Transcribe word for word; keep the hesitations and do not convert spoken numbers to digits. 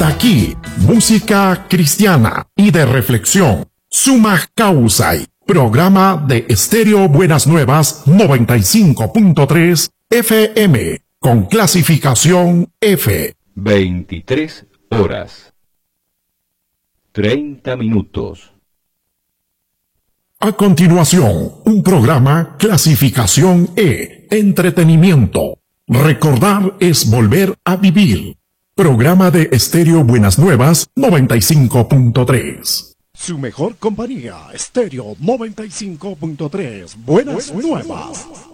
Hasta aquí, música cristiana y de reflexión. Summa Causai, programa de Estéreo Buenas Nuevas noventa y cinco punto tres F M, con clasificación F. veintitrés horas. treinta minutos. A continuación, un programa clasificación E, entretenimiento. Recordar es volver a vivir. Programa de Estéreo Buenas Nuevas noventa y cinco punto tres. Su mejor compañía, Estéreo noventa y cinco punto tres. Buenas, Buenas nuevas. nuevas.